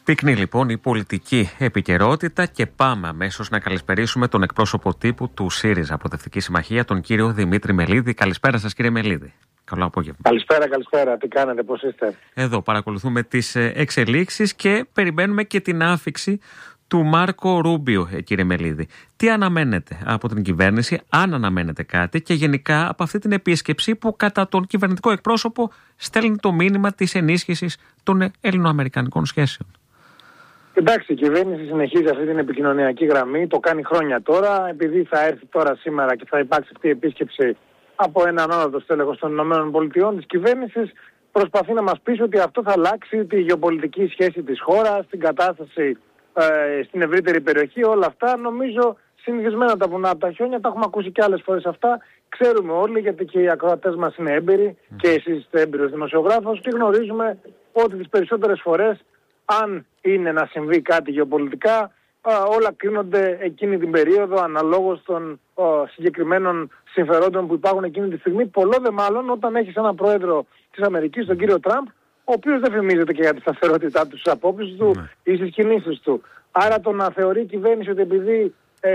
Πυκνή λοιπόν η πολιτική επικαιρότητα και πάμε αμέσως να καλησπερίσουμε τον εκπρόσωπο τύπου του ΣΥΡΙΖΑ Προοδευτική Συμμαχία, τον κύριο Δημήτρη Μελίδη. Καλησπέρα σας, κύριε Μελίδη. Καλό απόγευμα. Καλησπέρα. Τι κάνετε, πώς είστε? Εδώ παρακολουθούμε τις εξελίξεις και περιμένουμε και την άφιξη του Μάρκο Ρούμπιο, κύριε Μελίδη. Τι αναμένετε από την κυβέρνηση, αν αναμένετε κάτι, και γενικά από αυτή την επίσκεψη που κατά τον κυβερνητικό εκπρόσωπο στέλνει το μήνυμα της ενίσχυσης των ελληνοαμερικανικών σχέσεων? Εντάξει, η κυβέρνηση συνεχίζει αυτή την επικοινωνιακή γραμμή, το κάνει χρόνια τώρα. Επειδή θα έρθει τώρα σήμερα και θα υπάρξει αυτή η επίσκεψη από έναν άνωτο στέλεχος των ΗΠΑ της κυβέρνησης, προσπαθεί να μας πείσει ότι αυτό θα αλλάξει τη γεωπολιτική σχέση της χώρας, την κατάσταση στην ευρύτερη περιοχή, όλα αυτά. Νομίζω συνηθισμένα τα βουνά από τα χιόνια, τα έχουμε ακούσει και άλλες φορές αυτά. Ξέρουμε όλοι, γιατί και οι ακροατές μας είναι έμπειροι και εσείς είστε έμπειρος δημοσιογράφος, και γνωρίζουμε ότι τις περισσότερες φορές, αν είναι να συμβεί κάτι γεωπολιτικά, όλα κρίνονται εκείνη την περίοδο αναλόγως των συγκεκριμένων συμφερόντων που υπάρχουν εκείνη τη στιγμή. Πολλό δε μάλλον όταν έχεις έναν πρόεδρο της Αμερικής, τον κύριο Τραμπ, ο οποίος δεν φημίζεται και για τη σταθερότητά του, στις απόψεις του ή στις κινήσεις του. Άρα το να θεωρεί η κυβέρνηση ότι επειδή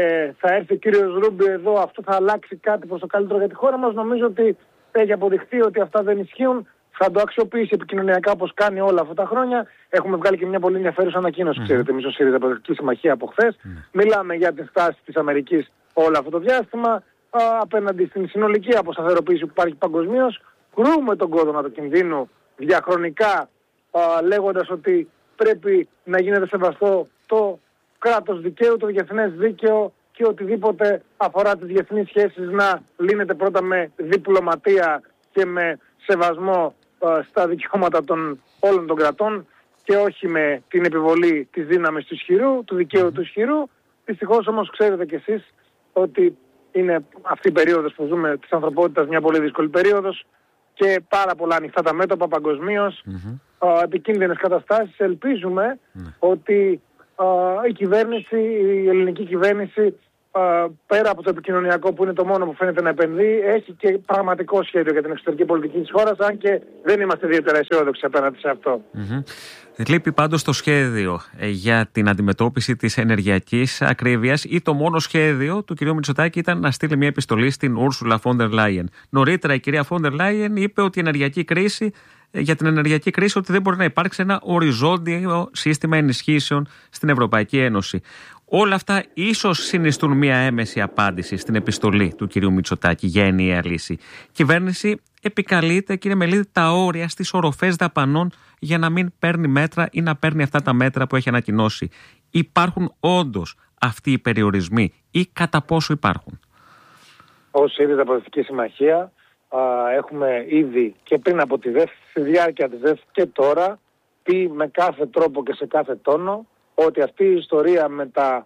θα έρθει ο κύριος Ρούμπιο εδώ, αυτό θα αλλάξει κάτι προς το καλύτερο για τη χώρα μας, νομίζω ότι έχει αποδειχθεί ότι αυτά δεν ισχύουν. Θα το αξιοποιήσει επικοινωνιακά όπως κάνει όλα αυτά τα χρόνια. Έχουμε βγάλει και μια πολύ ενδιαφέρουσα ανακοίνωση, ξέρετε, εμείς ως ΣΥΡΙΖΑ Προοδευτική Συμμαχία από χθες. Μιλάμε για τη στάση της Αμερικής όλο αυτό το διάστημα απέναντι στην συνολική αποσταθεροποίηση που υπάρχει παγκοσμίως. Κρούμε τον κόδωνα του κινδύνου διαχρονικά, λέγοντας ότι πρέπει να γίνεται σεβαστό το κράτος δικαίου, το διεθνές δίκαιο, και οτιδήποτε αφορά τις διεθνείς σχέσεις να λύνεται πρώτα με διπλωματία και με σεβασμό στα δικαιώματα των όλων των κρατών, και όχι με την επιβολή της δύναμης του ισχυρού, του δικαίου του ισχυρού. Δυστυχώς όμως ξέρετε κι εσείς ότι είναι αυτή η περίοδος που ζούμε της ανθρωπότητας μια πολύ δύσκολη περίοδος και πάρα πολλά ανοιχτά τα μέτωπα παγκοσμίως, επικίνδυνες καταστάσεις. Ελπίζουμε ότι η κυβέρνηση, η ελληνική κυβέρνηση, πέρα από το επικοινωνιακό που είναι το μόνο που φαίνεται να επενδύει, έχει και πραγματικό σχέδιο για την εξωτερική πολιτική της χώρας, αν και δεν είμαστε ιδιαίτερα αισιόδοξοι απέναντι σε αυτό. Λείπει πάντως το σχέδιο για την αντιμετώπιση της ενεργειακής ακρίβειας, ή το μόνο σχέδιο του κ. Μητσοτάκη ήταν να στείλει μια επιστολή στην Ursula von der Leyen. Νωρίτερα η κυρία von der Leyen είπε ότι για την ενεργειακή κρίση ότι δεν μπορεί να υπάρξει ένα οριζόντιο σύστημα ενισχύσεων στην Ευρωπαϊκή Ένωση. Όλα αυτά ίσως συνιστούν μια έμεση απάντηση στην επιστολή του κυρίου Μητσοτάκη για ενιαία λύση. Η κυβέρνηση επικαλείται, κύριε Μελίδη, τα όρια στις οροφές δαπανών για να μην παίρνει μέτρα ή να παίρνει αυτά τα μέτρα που έχει ανακοινώσει. Υπάρχουν όντως αυτοί οι περιορισμοί, ή κατά πόσο υπάρχουν? Ως ΣΥΡΙΖΑ Προοδευτική Συμμαχία έχουμε ήδη και πριν από τη ΔΕΘ, στη διάρκεια της ΔΕΘ και τώρα, πει με κάθε τρόπο και σε κάθε τόνο ότι αυτή η ιστορία με τα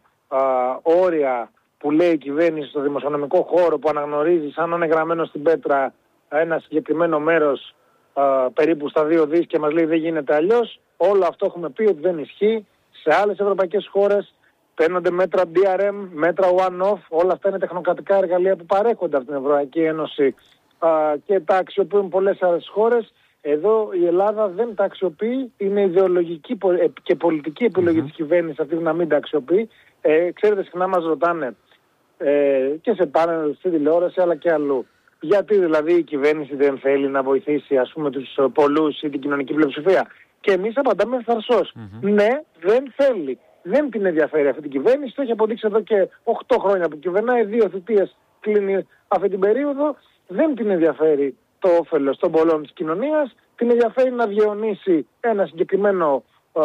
όρια που λέει η κυβέρνηση στο δημοσιονομικό χώρο, που αναγνωρίζει σαν να είναι γραμμένο στην πέτρα ένα συγκεκριμένο μέρος περίπου στα 2 δις και μας λέει δεν γίνεται αλλιώς, όλο αυτό έχουμε πει ότι δεν ισχύει. Σε άλλες ευρωπαϊκές χώρες παίρνονται μέτρα DRM, μέτρα one-off, όλα αυτά είναι τεχνοκρατικά εργαλεία που παρέχονται από την Ευρωπαϊκή Ένωση και τα αξιοποιούν πολλές άλλες χώρες. Εδώ η Ελλάδα δεν τα αξιοποιεί, είναι ιδεολογική και πολιτική επιλογή της κυβέρνησης αυτή να μην τα αξιοποιεί. Ξέρετε, συχνά μας ρωτάνε και σε πάνελ, στη τηλεόραση αλλά και αλλού, γιατί δηλαδή η κυβέρνηση δεν θέλει να βοηθήσει, ας πούμε, τους πολλούς ή την κοινωνική πλειοψηφία. Και εμείς απαντάμε ευθαρσώς. Ναι, δεν θέλει. Δεν την ενδιαφέρει αυτή την κυβέρνηση, το έχει αποδείξει εδώ και 8 χρόνια που κυβερνάει, 2 θητείες κλείνει αυτή την περίοδο. Δεν την ενδιαφέρει το όφελος των πολλών της κοινωνίας, την ενδιαφέρει να διαιωνίσει ένα συγκεκριμένο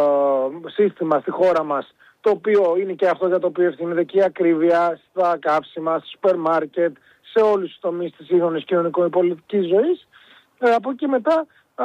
σύστημα στη χώρα μας, το οποίο είναι και αυτό για το οποίο ευθύνεται και η ακρίβεια στα καύσιμα, στα σούπερ μάρκετ, σε όλους τους τομείς της σύγχρονης κοινωνικο-πολιτικής ζωής. Από εκεί μετά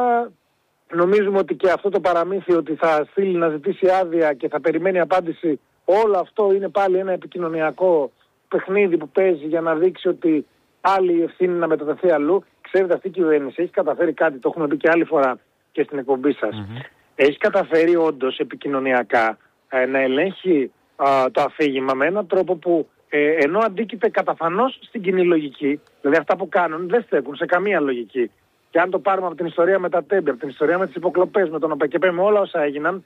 νομίζουμε ότι και αυτό το παραμύθι ότι θα στείλει να ζητήσει άδεια και θα περιμένει απάντηση, όλο αυτό είναι πάλι ένα επικοινωνιακό παιχνίδι που παίζει για να δείξει ότι άλλη ευθύνη να μετατεθεί αλλού. Ξέρετε, αυτή η κυβέρνηση έχει καταφέρει κάτι, το έχουμε πει και άλλη φορά και στην εκπομπή σας. Έχει καταφέρει όντως επικοινωνιακά να ελέγχει το αφήγημα με έναν τρόπο που ενώ αντίκειται καταφανώς στην κοινή λογική, δηλαδή αυτά που κάνουν δεν στέκουν σε καμία λογική. Και αν το πάρουμε από την ιστορία με τα τέμπη, από την ιστορία με τις υποκλοπές, με τον ΟΠΕΚΕΠΕ, με όλα όσα έγιναν,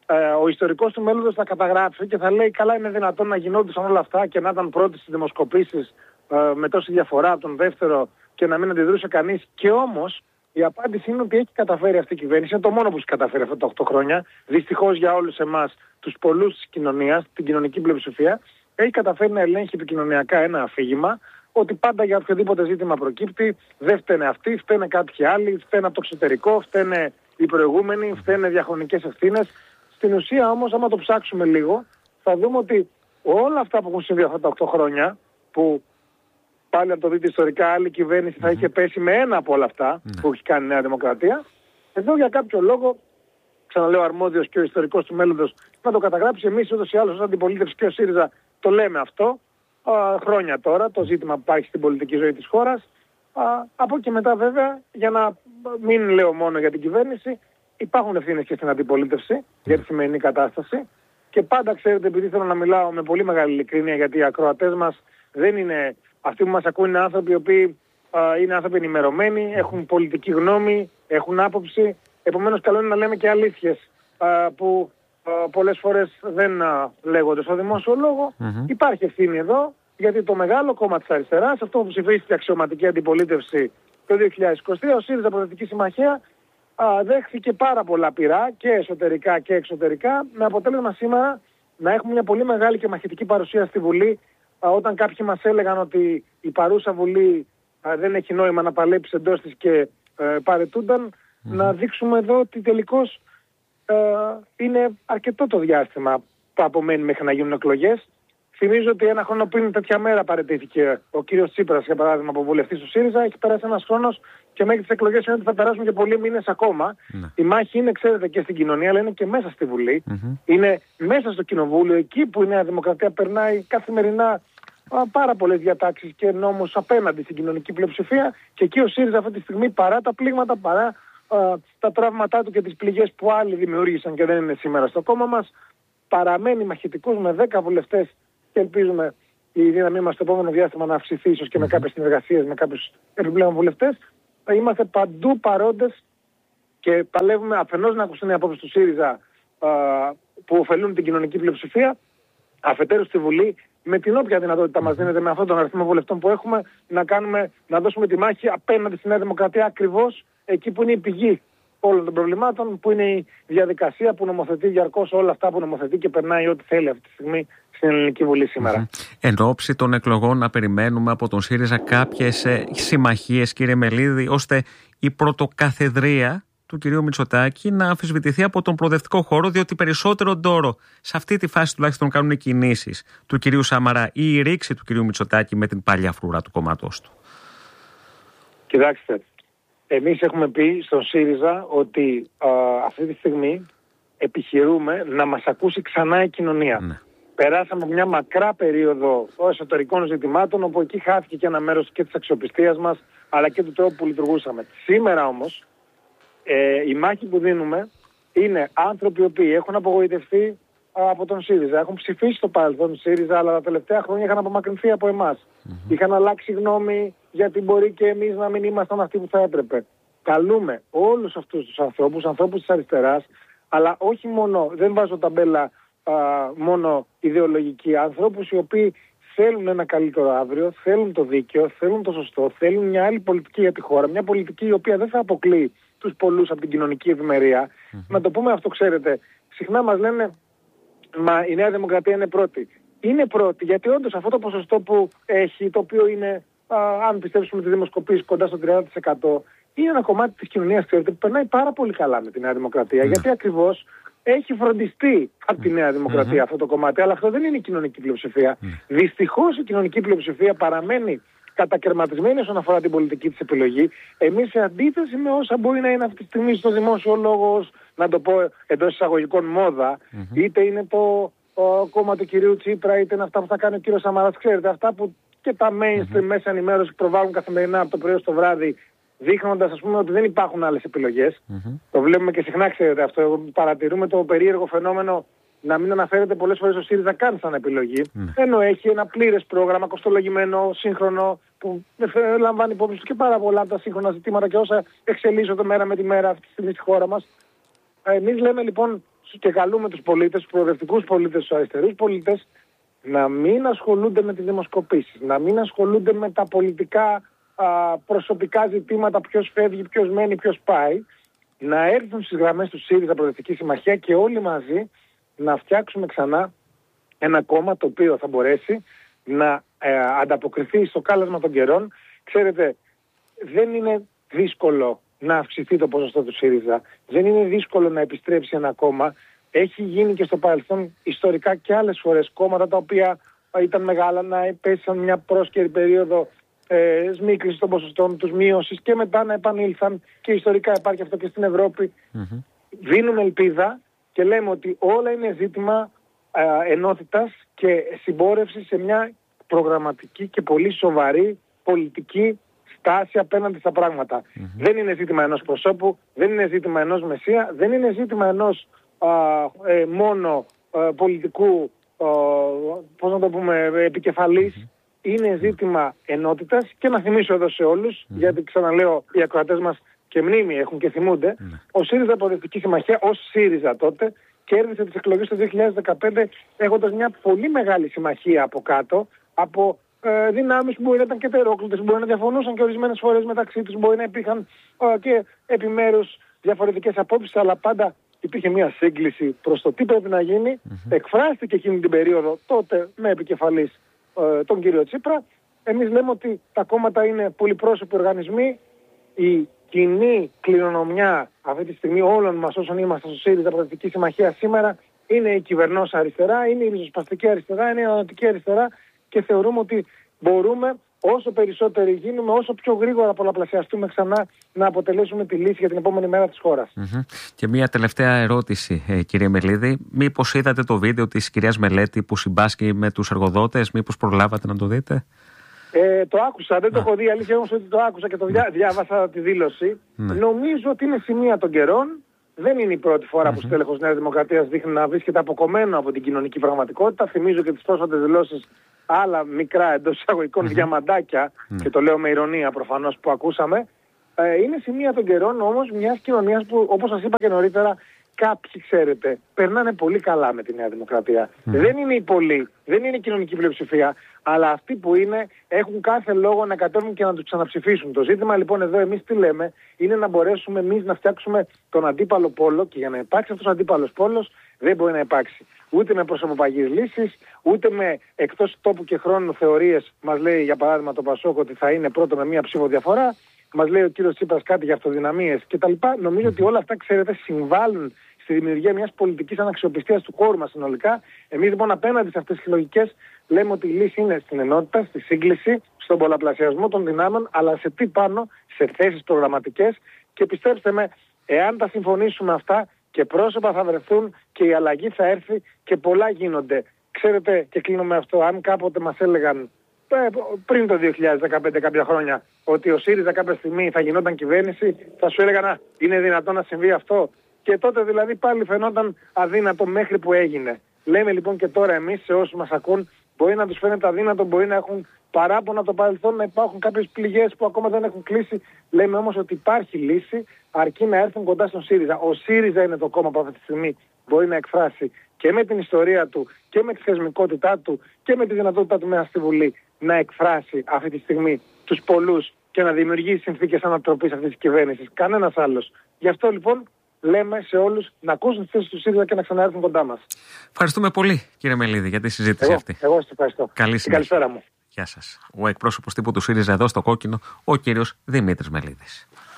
ο ιστορικός του μέλλοντος θα καταγράψει και θα λέει καλά είναι δυνατόν να γινόντουσαν όλα αυτά και να ήταν πρώτοι στις δημοσκοπήσεις με τόση διαφορά από τον δεύτερο και να μην αντιδρούσε κανείς. Και όμως η απάντηση είναι ότι έχει καταφέρει αυτή η κυβέρνηση, είναι το μόνο που έχει καταφέρει αυτά τα 8 χρόνια, δυστυχώς για όλους εμάς, τους πολλούς της κοινωνίας, την κοινωνική πλειοψηφία, έχει καταφέρει να ελέγχει επικοινωνιακά ένα αφήγημα ότι πάντα για οποιοδήποτε ζήτημα προκύπτει δεν φταίνε αυτοί, φταίνε κάποιοι άλλοι, φταίνε από το εξωτερικό, φταίνε οι προηγούμενοι, φταίνε διαχρονικές ευθύνες. Στην ουσία όμως, άμα το ψάξουμε λίγο, θα δούμε ότι όλα αυτά που έχουν συμβεί αυτά τα 8 χρόνια, που πάλι αν το δείτε ιστορικά, άλλη κυβέρνηση θα είχε πέσει με ένα από όλα αυτά που έχει κάνει η Νέα Δημοκρατία, εδώ για κάποιο λόγο, ξαναλέω αρμόδιος και ο ιστορικός του μέλλοντος, να το καταγράψει. Εμείς ούτως ή άλλως ως αντιπολίτευση και ο ΣΥΡΙΖΑ το λέμε αυτό χρόνια τώρα, το ζήτημα που υπάρχει στην πολιτική ζωή της χώρας. Από εκεί μετά βέβαια, για να μην λέω μόνο για την κυβέρνηση, υπάρχουν ευθύνες και στην αντιπολίτευση για τη σημερινή κατάσταση. Και πάντα ξέρετε, επειδή θέλω να μιλάω με πολύ μεγάλη ειλικρίνεια, γιατί οι ακροατές μας δεν είναι αυτοί που μας ακούν, είναι άνθρωποι οι οποίοι είναι άνθρωποι ενημερωμένοι, έχουν πολιτική γνώμη, έχουν άποψη. Επομένως καλό είναι να λέμε και αλήθειες που πολλές φορές δεν λέγονται στο δημόσιο λόγο. Υπάρχει ευθύνη εδώ, γιατί το μεγάλο κόμμα της αριστεράς, αυτό που ψηφίστηκε αξιωματική αντιπολίτευση το 2023, ο ΣΥΡΙΖΑ Προοδευτική Συμμαχία, δέχθηκε πάρα πολλά πειρά και εσωτερικά και εξωτερικά, με αποτέλεσμα σήμερα να έχουμε μια πολύ μεγάλη και μαχητική παρουσία στη Βουλή. Όταν κάποιοι μας έλεγαν ότι η παρούσα Βουλή δεν έχει νόημα να παλέψει εντός της και παρετούνταν, να δείξουμε εδώ ότι τελικώς είναι αρκετό το διάστημα που απομένει μέχρι να γίνουν εκλογές. Θυμίζω ότι ένα χρόνο πριν τέτοια μέρα παραιτήθηκε ο κύριος Τσίπρας, για παράδειγμα, από βουλευτής του ΣΥΡΙΖΑ. Έχει περάσει ένας χρόνος και μέχρι τις εκλογές είναι ότι θα περάσουν και πολλοί μήνες ακόμα. Η μάχη είναι, ξέρετε, και στην κοινωνία, αλλά είναι και μέσα στη Βουλή. Είναι μέσα στο Κοινοβούλιο, εκεί που η Νέα Δημοκρατία περνάει καθημερινά πάρα πολλές διατάξεις και νόμους απέναντι στην κοινωνική πλειοψηφία. Και εκεί ο ΣΥΡΙΖΑ αυτή τη στιγμή, παρά τα πλήγματα, παρά τα τραύματά του και τις πληγές που άλλοι δημιούργησαν και δεν είναι σήμερα στο κόμμα μας, παραμένει μαχητικός με 10 βουλευτές. Και ελπίζουμε η δύναμή μας στο επόμενο διάστημα να αυξηθεί, ίσως και με κάποιες συνεργασίες με κάποιους επιπλέον βουλευτές. Θα είμαστε παντού παρόντες και παλεύουμε αφενός να ακουστούν οι απόψεις του ΣΥΡΙΖΑ που ωφελούν την κοινωνική πλειοψηφία, αφετέρου στη Βουλή, με την όποια δυνατότητα μας δίνεται, με αυτόν τον αριθμό βουλευτών που έχουμε, να δώσουμε τη μάχη απέναντι στη Νέα Δημοκρατία, ακριβώς εκεί που είναι η πηγή όλων των προβλημάτων, που είναι η διαδικασία που νομοθετεί διαρκώς όλα αυτά που νομοθετεί και περνάει ό,τι θέλει αυτή τη στιγμή στην Ελληνική Βουλή σήμερα. Εν ώψη των εκλογών να περιμένουμε από τον ΣΥΡΙΖΑ κάποιες συμμαχίες, κύριε Μελίδη, ώστε η πρωτοκαθεδρία του κυρίου Μητσοτάκη να αμφισβητηθεί από τον προοδευτικό χώρο, διότι περισσότερο ντόρο σε αυτή τη φάση τουλάχιστον κάνουν οι κινήσεις του κυρίου Σαμαρά ή η ρήξη του κυρίου Μητσοτάκη με την παλιά φρουρά του κόμματός του. Κοιτάξτε, εμείς έχουμε πει στον ΣΥΡΙΖΑ ότι αυτή τη στιγμή επιχειρούμε να μας ακούσει ξανά η κοινωνία. Περάσαμε μια μακρά περίοδο εσωτερικών ζητημάτων, όπου εκεί χάθηκε και ένα μέρος και της αξιοπιστίας μας, αλλά και του τρόπου που λειτουργούσαμε. Σήμερα όμως, η μάχη που δίνουμε είναι άνθρωποι οι οποίοι έχουν απογοητευτεί από τον ΣΥΡΙΖΑ, έχουν ψηφίσει στο παρελθόν ΣΥΡΙΖΑ, αλλά τα τελευταία χρόνια είχαν απομακρυνθεί από εμάς. Είχαν αλλάξει γνώμη, γιατί μπορεί και εμείς να μην ήμασταν αυτοί που θα έπρεπε. Καλούμε όλους αυτούς τους ανθρώπους της αριστεράς, αλλά όχι μόνο, δεν βάζω ταμπέλα μόνο ιδεολογικοί, ανθρώπους οι οποίοι θέλουν ένα καλύτερο αύριο, θέλουν το δίκαιο, θέλουν το σωστό, θέλουν μια άλλη πολιτική για τη χώρα, μια πολιτική η οποία δεν θα αποκλείει τους πολλούς από την κοινωνική ευημερία. Να το πούμε αυτό, ξέρετε, συχνά μας λένε μα η Νέα Δημοκρατία είναι πρώτη. Είναι πρώτη γιατί όντως αυτό το ποσοστό που έχει, το οποίο είναι, αν πιστέψουμε τη δημοσκοπήσεις, κοντά στο 30%, είναι ένα κομμάτι της κοινωνίας, ξέρετε, που περνάει πάρα πολύ καλά με τη Νέα Δημοκρατία, γιατί ακριβώς έχει φροντιστεί από τη Νέα Δημοκρατία αυτό το κομμάτι, αλλά αυτό δεν είναι η κοινωνική πλειοψηφία. Δυστυχώς η κοινωνική πλειοψηφία παραμένει κατακαιρματισμένη όσον αφορά την πολιτική της επιλογή. Εμείς, σε αντίθεση με όσα μπορεί να είναι αυτή τη στιγμή στο δημόσιο λόγο, να το πω εντός εισαγωγικών μόδα, είτε είναι το κόμμα του κυρίου Τσίπρα, είτε είναι αυτά που θα κάνει ο κύριος Σαμαράς, ξέρετε, αυτά που και τα mainstream μέσα ενημέρωση προβάλλουν καθημερινά από το πρωί στο βράδυ, δείχνοντας, ας πούμε, ότι δεν υπάρχουν άλλες επιλογές. Το βλέπουμε και συχνά, ξέρετε αυτό. Παρατηρούμε το περίεργο φαινόμενο να μην αναφέρεται πολλές φορές ο ΣΥΡΙΖΑ καν σαν επιλογή. Ενώ έχει ένα πλήρες πρόγραμμα, κοστολογημένο, σύγχρονο, που λαμβάνει υπόψη του και πάρα πολλά από τα σύγχρονα ζητήματα και όσα εξελίσσονται μέρα με τη μέρα αυτή τη στιγμή στη χώρα μας. Εμείς λέμε λοιπόν και καλούμε τους πολίτες, τους προοδευτικούς πολίτες, τους αριστερούς πολίτες, να μην ασχολούνται με τις δημοσκοπήσεις, να μην ασχολούνται με τα πολιτικά προσωπικά ζητήματα, ποιος φεύγει, ποιος μένει, ποιος πάει, να έρθουν στις γραμμές του ΣΥΡΙΖΑ Προοδευτική Συμμαχία και όλοι μαζί να φτιάξουμε ξανά ένα κόμμα το οποίο θα μπορέσει να ανταποκριθεί στο κάλεσμα των καιρών. Ξέρετε, δεν είναι δύσκολο να αυξηθεί το ποσοστό του ΣΥΡΙΖΑ, δεν είναι δύσκολο να επιστρέψει ένα κόμμα. Έχει γίνει και στο παρελθόν ιστορικά και άλλες φορές κόμματα τα οποία ήταν μεγάλα να πέσαν μια πρόσκαιρη περίοδο σμίκρησης των ποσοστών τους, μείωσης και μετά να επανήλθαν, και ιστορικά υπάρχει αυτό και στην Ευρώπη. Δίνουμε ελπίδα και λέμε ότι όλα είναι ζήτημα ενότητας και συμπόρευσης σε μια προγραμματική και πολύ σοβαρή πολιτική στάση απέναντι στα πράγματα. Δεν είναι ζήτημα ενός προσώπου, δεν είναι ζήτημα ενός μεσία, δεν είναι ζήτημα ενός μόνο πολιτικού, πώς να το πούμε, επικεφαλής. Είναι ζήτημα ενότητας. Και να θυμίσω εδώ σε όλους, γιατί ξαναλέω οι ακροατές μας και μνήμη έχουν και θυμούνται, ο ΣΥΡΙΖΑ Προοδευτική Συμμαχία ως ΣΥΡΙΖΑ τότε κέρδισε τις εκλογές το 2015 έχοντας μια πολύ μεγάλη συμμαχία από κάτω, από δυνάμεις που μπορεί να ήταν και τερόκλητες, που μπορεί να διαφωνούσαν και ορισμένες φορές μεταξύ τους, μπορεί να υπήρχαν και επιμέρους διαφορετικές απόψεις, αλλά πάντα υπήρχε μια σύγκληση προς το τι πρέπει να γίνει. Εκφράστηκε εκείνη την περίοδο τότε με επικεφαλής τον κύριο Τσίπρα. Εμείς λέμε ότι τα κόμματα είναι πολυπρόσωποι οργανισμοί. Η κοινή κληρονομιά αυτή τη στιγμή όλων μας όσων είμαστε στο ΣΥΡΙΖΑ Προοδευτική Συμμαχία σήμερα είναι η κυβερνώσα αριστερά, είναι η ριζοσπαστική αριστερά, είναι η ανατολική αριστερά, και θεωρούμε ότι μπορούμε όσο περισσότεροι γίνουμε, όσο πιο γρήγορα πολλαπλασιαστούμε ξανά, να αποτελέσουμε τη λύση για την επόμενη μέρα της χώρας. Και μια τελευταία ερώτηση, κύριε Μελίδη. Μήπως είδατε το βίντεο της κυρίας Μελέτη που συμπάσχει με τους εργοδότες, μήπως προλάβατε να το δείτε? Το άκουσα, δεν το έχω δει, αλήθεια όμως ότι το άκουσα και το διάβασα τη δήλωση. Νομίζω ότι είναι σημεία των καιρών. Δεν είναι η πρώτη φορά που στέλεχος Νέας Δημοκρατίας δείχνει να βρίσκεται αποκομμένο από την κοινωνική πραγματικότητα. Θυμίζω και τις πρόσφατες δηλώσεις, άλλα μικρά εντός εισαγωγικών διαμαντάκια, και το λέω με ηρωνία προφανώς, που ακούσαμε. Είναι σημεία των καιρών όμως μιας κοινωνίας που, όπως σας είπα και νωρίτερα, κάποιοι, ξέρετε, περνάνε πολύ καλά με τη Νέα Δημοκρατία. Δεν είναι οι πολλοί, δεν είναι η κοινωνική πλειοψηφία, αλλά αυτοί που είναι έχουν κάθε λόγο να κατέβουν και να τους ξαναψηφίσουν. Το ζήτημα λοιπόν εδώ εμείς τι λέμε, είναι να μπορέσουμε εμείς να φτιάξουμε τον αντίπαλο πόλο, και για να υπάρξει αυτός ο αντίπαλος πόλος δεν μπορεί να υπάρξει ούτε με προσωποπαγείς λύσεις, ούτε με εκτός τόπου και χρόνου θεωρίες. Μας λέει για παράδειγμα το Πασόκ ότι θα είναι πρώτο με μία ψηφοδιαφορά. Μας λέει ο κύριος Τσίπρας κάτι για αυτοδυναμίες κτλ. Νομίζω ότι όλα αυτά, ξέρετε, συμβάλλουν στη δημιουργία μιας πολιτικής αναξιοπιστίας του χώρου μας συνολικά. Εμείς λοιπόν απέναντι σε αυτές τις λογικές λέμε ότι η λύση είναι στην ενότητα, στη σύγκληση, στον πολλαπλασιασμό των δυνάμεων, αλλά σε τι πάνω, σε θέσεις προγραμματικές. Και πιστέψτε με, εάν τα συμφωνήσουμε αυτά, και πρόσωπα θα βρεθούν και η αλλαγή θα έρθει και πολλά γίνονται. Ξέρετε, και κλείνω με αυτό, αν κάποτε μας έλεγαν πριν το 2015 κάποια χρόνια ότι ο ΣΥΡΙΖΑ κάποια στιγμή θα γινόταν κυβέρνηση, θα σου έλεγαν είναι δυνατόν να συμβεί αυτό? Και τότε δηλαδή πάλι φαινόταν αδύνατο μέχρι που έγινε. Λέμε λοιπόν και τώρα εμείς σε όσους μας ακούν, μπορεί να τους φαίνεται αδύνατο, μπορεί να έχουν παράπονα από το παρελθόν, να υπάρχουν κάποιες πληγές που ακόμα δεν έχουν κλείσει. Λέμε όμως ότι υπάρχει λύση, αρκεί να έρθουν κοντά στον ΣΥΡΙΖΑ. Ο ΣΥΡΙΖΑ είναι το κόμμα που αυτή τη στιγμή μπορεί να εκφράσει και με την ιστορία του και με τη θεσμικότητά του και με τη δυνατότητά του μέσα στη Βουλή να εκφράσει αυτή τη στιγμή τους πολλούς και να δημιουργήσει συνθήκες ανατροπής αυτής της κυβέρνησης. Κανένας άλλος. Γι' αυτό λοιπόν λέμε σε όλους να ακούσουν τις θέσεις του ΣΥΡΙΖΑ και να ξαναέρθουν κοντά μας. Ευχαριστούμε πολύ, κύριε Μελίδη, για τη συζήτηση αυτή. Εγώ σας ευχαριστώ. Καλησπέρα μου. Γεια σας. Ο εκπρόσωπος τύπου του ΣΥΡΙΖΑ εδώ στο Κόκκινο, ο κύριος Δημήτρης Μελίδης.